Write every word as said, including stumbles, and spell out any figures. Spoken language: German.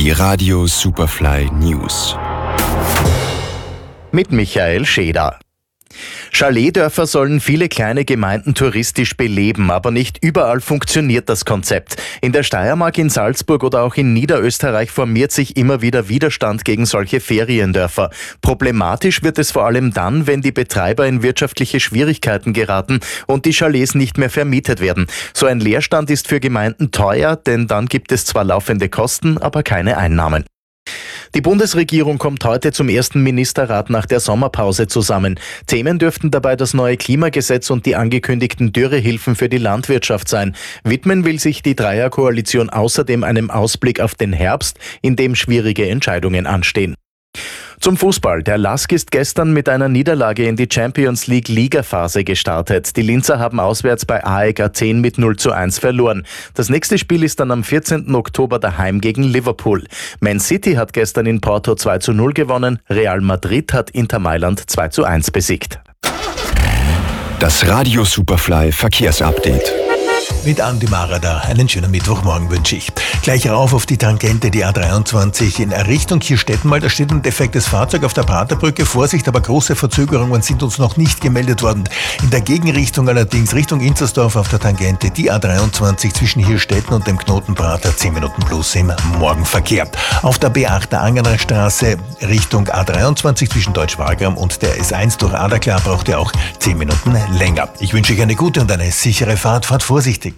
Die Radio Superfly News. Mit Michael Scheder. Chaletdörfer sollen viele kleine Gemeinden touristisch beleben, aber nicht überall funktioniert das Konzept. In der Steiermark, in Salzburg oder auch in Niederösterreich formiert sich immer wieder Widerstand gegen solche Feriendörfer. Problematisch wird es vor allem dann, wenn die Betreiber in wirtschaftliche Schwierigkeiten geraten und die Chalets nicht mehr vermietet werden. So ein Leerstand ist für Gemeinden teuer, denn dann gibt es zwar laufende Kosten, aber keine Einnahmen. Die Bundesregierung kommt heute zum ersten Ministerrat nach der Sommerpause zusammen. Themen dürften dabei das neue Klimagesetz und die angekündigten Dürrehilfen für die Landwirtschaft sein. Widmen will sich die Dreierkoalition außerdem einem Ausblick auf den Herbst, in dem schwierige Entscheidungen anstehen. Zum Fußball. Der Lask ist gestern mit einer Niederlage in die Champions League Ligaphase gestartet. Die Linzer haben auswärts bei A E K Athen mit null zu eins verloren. Das nächste Spiel ist dann am vierzehnten Oktober daheim gegen Liverpool. Man City hat gestern in Porto zwei zu null gewonnen. Real Madrid hat Inter Mailand zwei zu eins besiegt. Das Radio Superfly Verkehrsupdate. Mit Andi Marada. Einen schönen Mittwochmorgen wünsche ich. Gleich rauf auf die Tangente, die A dreiundzwanzig in Richtung Kirchstetten-Mal. Da steht ein defektes Fahrzeug auf der Praterbrücke. Vorsicht, aber große Verzögerungen sind uns noch nicht gemeldet worden. In der Gegenrichtung allerdings Richtung Inzersdorf auf der Tangente, die A dreiundzwanzig zwischen Hirstetten und dem Knoten Prater, zehn Minuten plus im Morgenverkehr. Auf der B acht der Angener Straße Richtung A dreiundzwanzig zwischen Deutsch-Wagram und der S eins durch Adaklar braucht ihr auch zehn Minuten länger. Ich wünsche euch eine gute und eine sichere Fahrt. Fahrt vorsichtig.